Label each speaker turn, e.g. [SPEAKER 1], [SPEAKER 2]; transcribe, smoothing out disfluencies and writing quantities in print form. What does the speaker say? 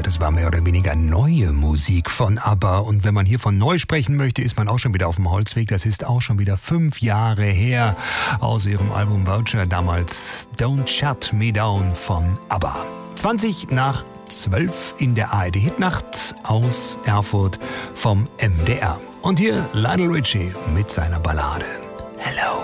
[SPEAKER 1] das war mehr oder weniger neue Musik von ABBA. Und wenn man hier von neu sprechen möchte, ist man auch schon wieder auf dem Holzweg. Das ist auch schon wieder 5 Jahre her aus ihrem Album Voucher, damals Don't Shut Me Down von ABBA. 20 nach 12 in der ARD Hitnacht aus Erfurt vom MDR. Und hier Lionel Richie mit seiner Ballade Hello.